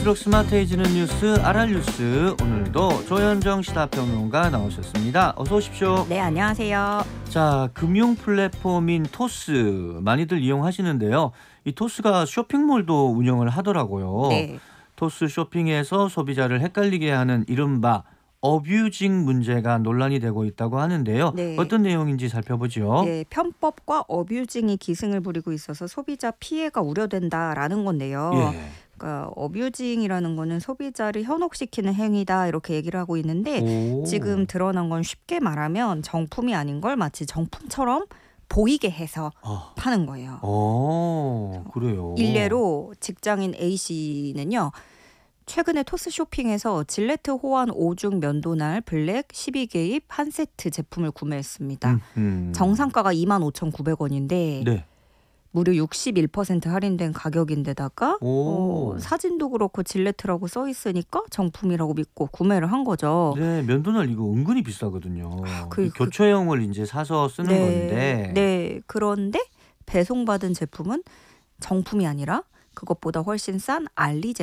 볼수록 스마트해지는 뉴스 알알뉴스. 오늘도 조현정 시사평론가 나오셨습니다. 어서 오십시오. 네, 안녕하세요. 자, 금융 플랫폼인 토스 많이들 이용하시는데요. 이 토스가 쇼핑몰도 운영을 하더라고요. 네. 토스 쇼핑에서 소비자를 헷갈리게 하는 이른바 어뷰징 문제가 논란이 되고 있다고 하는데요. 네. 어떤 내용인지 살펴보죠. 네, 편법과 어뷰징이 기승을 부리고 있어서 소비자 피해가 우려된다라는 건데요. 예. 그러니까 어뷰징이라는 거는 소비자를 현혹시키는 행위다 이렇게 얘기를 하고 있는데 오. 지금 드러난 건 쉽게 말하면 정품이 아닌 걸 마치 정품처럼 보이게 해서 파는 거예요. 그래요. 일례로 직장인 A씨는요. 최근에 토스 쇼핑에서 질레트 호환 5중 면도날 블랙 12개입 한 세트 제품을 구매했습니다. 정상가가 25,900원인데 네. 무려 61% 할인된 가격인데다가 사진도 그렇고 질레트라고 써 있으니까 정품이라고 믿고 구매를 한 거죠. 네, 면도날 이거 은근히 비싸거든요. 그 교체용을 이제 사서 쓰는 건데. 네, 그런데 배송받은 제품은 정품이 아니라 그것보다 훨씬 싼 알리